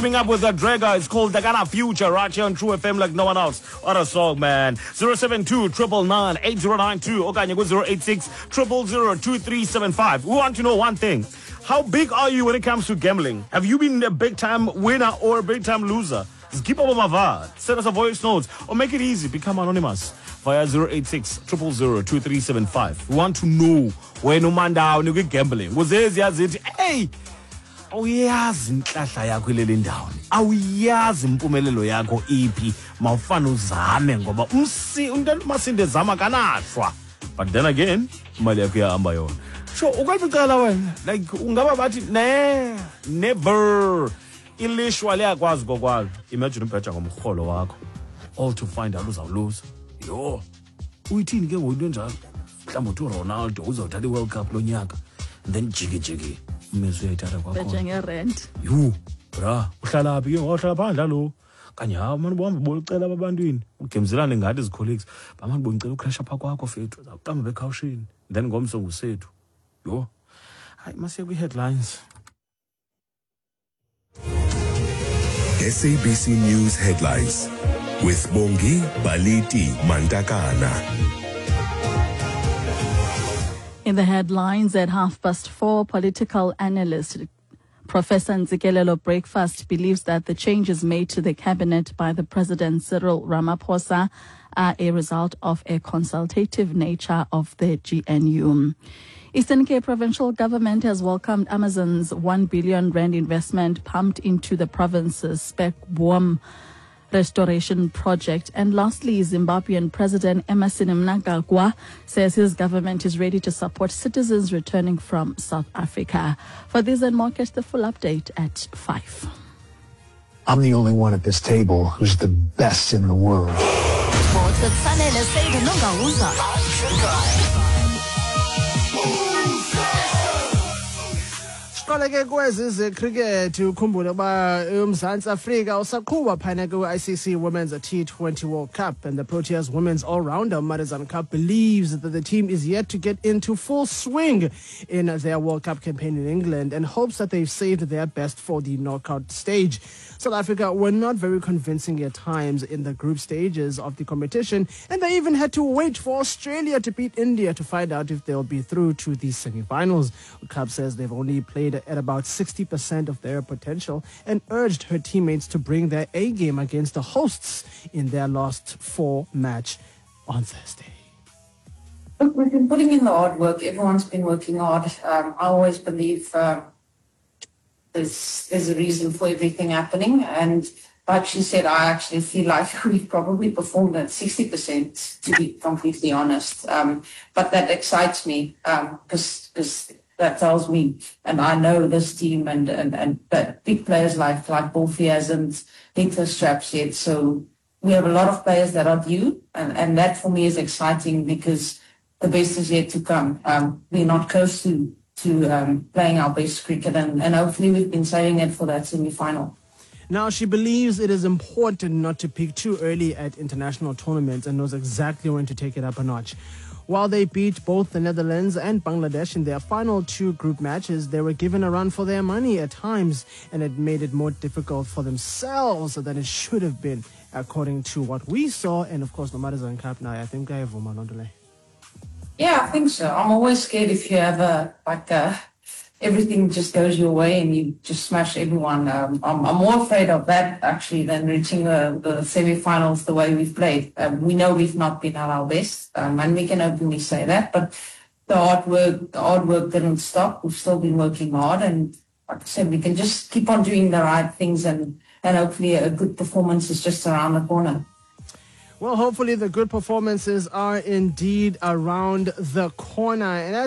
teaming up with Drega. It's called Dagana Future right here on True FM like no one else. What a song, man. 072 999 8092. Okay, 086 000 2375. We want to know one thing. How big are you when it comes to gambling? Have you been a big-time winner or a big-time loser? Just keep up on my VAR. Send us a voice note or make it easy. Become anonymous via 086 000 2375. We want to know when umanda you gambling. Was there hey, awuyazi inhlahla yakho ilele ndawoni. Awuyazi impumelelo yakho iphi. Mawufana uzame ngoba untwana masinde zama kanashwa. But then again, imali yakho iyahamba yona. So, ukwabicala wena like ungaba bathi never ilishwa liyakwazi kokwalo. Imagine umpetha ngomkholo wakho all to find out uzawuluza. Yo, uyithini ke ngoyinto enjalo? Mhlawumbe uthi Ronaldo uzawuthatha iWorld Cup lo nyaka. Then jiki umezwe uyayithatha kwakho. Bejenge rent. Yo, bra, uhlala phi ke ngohlala phandla lo? Kanye hawo manje bohambe bolicela abantwini. Ugemzelane ngathi izicolleagues. Bamanje bonicela ucrash apha kwakho fethu. Uzaqamba bekhawushini. Then ngomso ngusethu. Yo, hayi masiye kwi-headlines. SABC News headlines with Bongi Baliti Mantakana. In the headlines at 4:30, political analyst Professor Ntsikelelo Breakfast believes that the changes made to the cabinet by the President Cyril Ramaphosa are a result of a consultative nature of the GNU. Eastern Cape provincial government has welcomed Amazon's 1 billion rand investment pumped into the province's Spec Boom restoration project. And lastly, Zimbabwean President Emmerson Mnangagwa says his government is ready to support citizens returning from South Africa. For this and more, catch the full update at 5. I'm the only one at this table who's the best in the world. Siqaleke kwezi cricket ukhumbule ba uMzantsi Afrika usaqhuba phana ku-ICC Women's T20 World Cup, and the Proteas women's all-rounder Marizanne Kapp believes that the team is yet to get into full swing in their World Cup campaign in England and hopes that they've saved their best for the knockout stage. South Africa were not very convincing at times in the group stages of the competition, and they even had to wait for Australia to beat India to find out if they'll be through to the semi-finals. Kapp says they've only played at about 60% of their potential and urged her teammates to bring their A game against the hosts in their last 4 match on Thursday. Look, we've been putting in the hard work. Everyone's been working hard. I always believe there's a reason for everything happening. And like she said, I actually feel like we've probably performed at 60%, to be completely honest. But that excites me because that tells me, and I know this team and big players like Bolfie hasn't hit the straps yet. So we have a lot of players that are due, and that for me is exciting because the best is yet to come. We're not close to playing our best cricket, and hopefully we've been saving it for that semi-final. Now, she believes it is important not to peak too early at international tournaments and knows exactly when to take it up a notch. While they beat both the Netherlands and Bangladesh in their final 2 group matches, they were given a run for their money at times, and it made it more difficult for themselves than it should have been, according to what we saw. And of course, the Marizanne Kapp now, I think I have Nondole. Yeah, I think so. I'm always scared if you have everything just goes your way and you just smash everyone. I'm more afraid of that actually than reaching the semi-finals the way we've played. We know we've not been at our best, and we can openly say that. But the hard work didn't stop. We've still been working hard, and like I said, we can just keep on doing the right things, and hopefully a good performance is just around the corner. Well, hopefully the good performances are indeed around the corner. And